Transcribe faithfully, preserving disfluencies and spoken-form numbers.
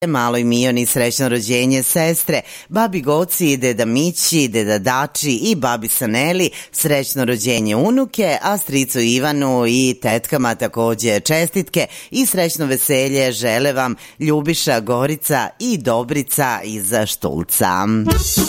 Maloj Mijoni srećno rođenje sestre, babi Goci, deda Mići, deda Dači i babi Saneli srećno rođenje unuke, a stricu Ivanu i tetkama takođe čestitke i srećno veselje žele vam Ljubiša, Gorica i Dobrica iz Štulca.